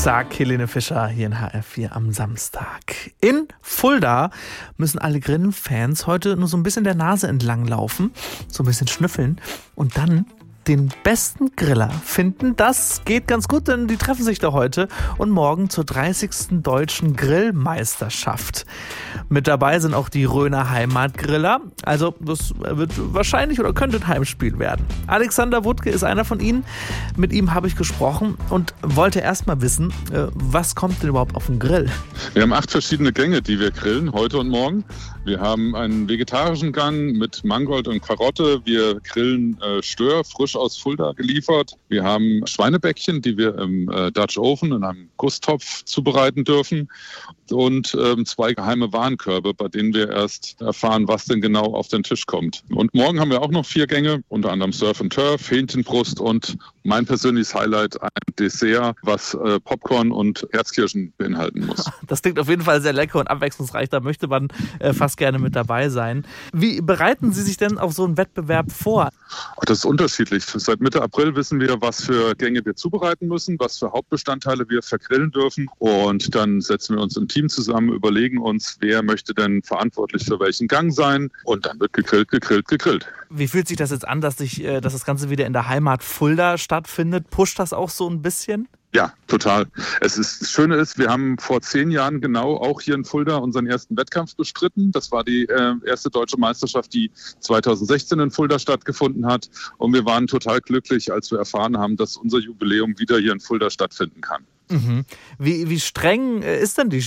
sagt Helene Fischer hier in HR4 am Samstag. In Fulda müssen alle Grillenfans heute nur so ein bisschen der Nase entlang laufen, so ein bisschen schnüffeln und dann den besten Griller finden. Das geht ganz gut, denn die treffen sich da heute und morgen zur 30. Deutschen Grillmeisterschaft. Mit dabei sind auch die Röner Heimatgriller. Also das wird wahrscheinlich oder könnte ein Heimspiel werden. Alexander Wuttke ist einer von ihnen. Mit ihm habe ich gesprochen und wollte erst mal wissen, was kommt denn überhaupt auf den Grill? Wir haben 8 verschiedene Gänge, die wir grillen, heute und morgen. Wir haben einen vegetarischen Gang mit Mangold und Karotte. Wir grillen Stör, frisch aus Fulda geliefert. Wir haben Schweinebäckchen, die wir im Dutch Oven in einem Gusstopf zubereiten dürfen. Und 2 geheime Warenkörbe, bei denen wir erst erfahren, was denn genau auf den Tisch kommt. Und morgen haben wir auch noch 4 Gänge, unter anderem Surf and Turf, Hähnchenbrust und mein persönliches Highlight, ein Dessert, was Popcorn und Erzkirschen beinhalten muss. Das klingt auf jeden Fall sehr lecker und abwechslungsreich. Da möchte man fast gerne mit dabei sein. Wie bereiten Sie sich denn auf so einen Wettbewerb vor? Das ist unterschiedlich. Seit Mitte April wissen wir, was für Gänge wir zubereiten müssen, was für Hauptbestandteile wir vergrillen dürfen. Und dann setzen wir uns im Team zusammen, überlegen uns, wer möchte denn verantwortlich für welchen Gang sein. Und dann wird gegrillt. Wie fühlt sich das jetzt an, dass das Ganze wieder in der Heimat Fulda stattfindet? Pusht das auch so ein bisschen? Ja, total. Das Schöne ist, wir haben vor 10 Jahren genau auch hier in Fulda unseren ersten Wettkampf bestritten. Das war die erste deutsche Meisterschaft, die 2016 in Fulda stattgefunden hat. Und wir waren total glücklich, als wir erfahren haben, dass unser Jubiläum wieder hier in Fulda stattfinden kann. Mhm. Wie streng ist denn die